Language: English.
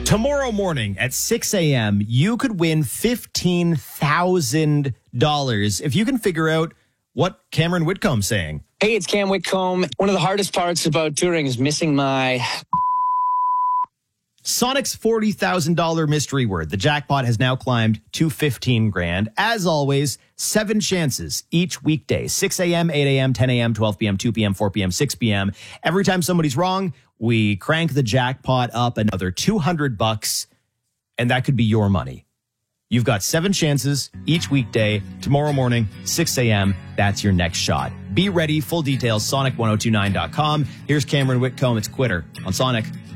Tomorrow morning at 6 a.m., you could win $15,000 if you can figure out what Cameron Whitcomb's saying. Hey, it's Cam Whitcomb. One of the hardest parts about touring is missing my... Sonic's $40,000 mystery word. The jackpot has now climbed to $15,000. As always, 7 chances each weekday, 6 a.m., 8 a.m., 10 a.m., 12 p.m., 2 p.m., 4 p.m., 6 p.m. Every time somebody's wrong, we crank the jackpot up another $200, and that could be your money. You've got 7 chances each weekday. Tomorrow morning, 6 a.m., that's your next shot. Be ready. Full details, sonic1029.com. Here's Cameron Whitcomb. It's Quitter on Sonic.